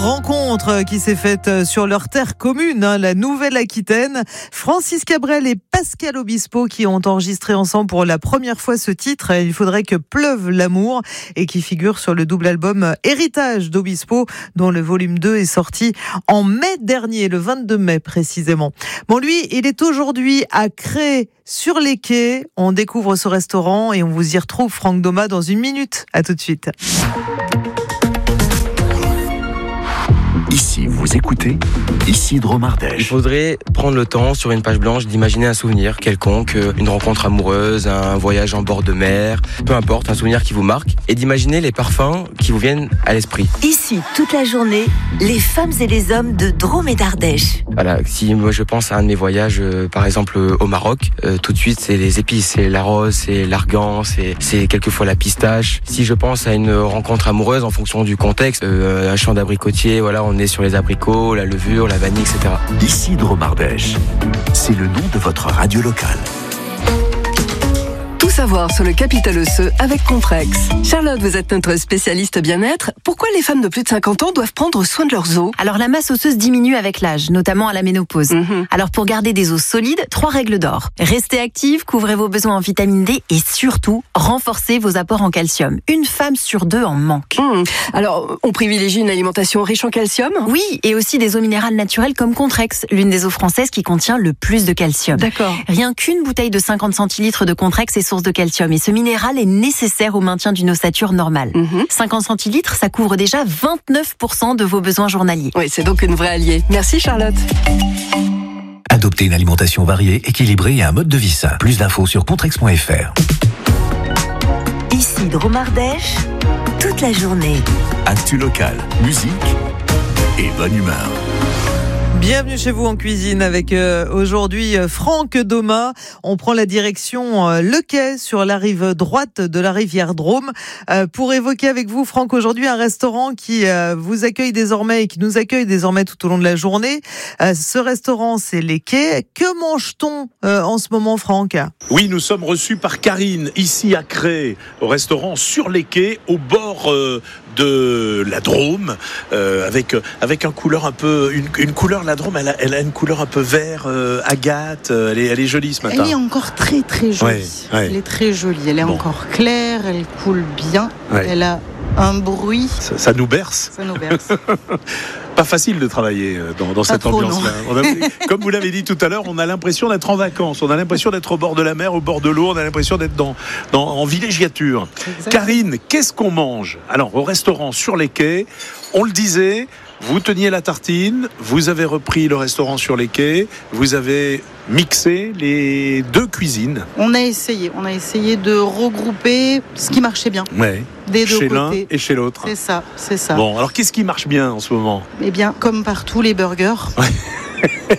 Rencontre qui s'est faite sur leur terre commune, la Nouvelle-Aquitaine. Francis Cabrel et Pascal Obispo qui ont enregistré ensemble pour la première fois ce titre, Il faudrait que pleuve l'amour, et qui figure sur le double album Héritage d'Obispo, dont le volume 2 est sorti en mai dernier, le 22 mai précisément. Bon, lui, il est aujourd'hui à Cré sur les quais. On découvre ce restaurant et on vous y retrouve, Franck Doma, dans une minute. À tout de suite. Ici, vous écoutez Isidro Mardèche. Il faudrait prendre le temps, sur une page blanche, d'imaginer un souvenir quelconque, une rencontre amoureuse, un voyage en bord de mer, peu importe, un souvenir qui vous marque, et d'imaginer les parfums qui vous viennent à l'esprit. Ici, toute la journée, les femmes et les hommes de Drôme et d'Ardèche. Voilà, si moi je pense à un de mes voyages, par exemple au Maroc, tout de suite c'est les épices, c'est la rose, c'est l'argan, c'est quelquefois la pistache. Si je pense à une rencontre amoureuse en fonction du contexte, un champ d'abricotier, voilà, on est sur les abricots, la levure, la vanille, etc. Isidro Mardèche, c'est le nom de votre radio locale. Tout savoir sur le capital osseux avec Comprex. Charlotte, vous êtes notre spécialiste bien-être. Pourquoi les femmes de plus de 50 ans doivent prendre soin de leurs os ? Alors la masse osseuse diminue avec l'âge, notamment à la ménopause. Alors pour garder des os solides, 3 règles d'or. Restez active, couvrez vos besoins en vitamine D et surtout, renforcez vos apports en calcium. Une femme sur 2 en manque. Alors, on privilégie une alimentation riche en calcium ? Oui, et aussi des eaux minérales naturelles comme Contrex, l'une des eaux françaises qui contient le plus de calcium. D'accord. Rien qu'une bouteille de 50 centilitres de Contrex est source de calcium, et ce minéral est nécessaire au maintien d'une ossature normale. 50 centilitres, ça couvre déjà 29% de vos besoins journaliers. Oui, c'est donc une vraie alliée. Merci Charlotte. Adoptez une alimentation variée, équilibrée et un mode de vie sain. Plus d'infos sur contrex.fr. Ici, Drôme Ardèche, toute la journée. Actu local, musique et bonne humeur. Bienvenue chez vous en cuisine avec aujourd'hui Franck Doma. On prend la direction Le Quai sur la rive droite de la rivière Drôme pour évoquer avec vous, Franck, aujourd'hui un restaurant qui vous accueille désormais et qui nous accueille désormais tout au long de la journée. Ce restaurant, c'est Les Quais. Que mange-t-on en ce moment, Franck ? Oui, nous sommes reçus par Karine, ici à Cré, au restaurant sur les quais, au bord de la Drôme, avec un couleur un peu, une couleur, la Drôme, elle a une couleur un peu vert, agate, elle est jolie ce matin. Elle est encore très très jolie. Ouais. Elle est très jolie, elle est encore claire, elle coule bien, elle a un bruit. Ça nous berce. Ça nous berce. Pas facile de travailler dans cette ambiance-là. Comme vous l'avez dit tout à l'heure, on a l'impression d'être en vacances, on a l'impression d'être au bord de la mer, au bord de l'eau, on a l'impression d'être en villégiature. Exactement. Karine, qu'est-ce qu'on mange ? Alors, au restaurant sur les quais, on le disait, vous teniez la tartine, vous avez repris le restaurant sur les quais, vous avez mixé les deux cuisines. On a essayé de regrouper ce qui marchait bien. Ouais. Des deux chez côtés. L'un et chez l'autre. C'est ça. Bon, alors qu'est-ce qui marche bien en ce moment ? Eh bien, comme partout, les burgers.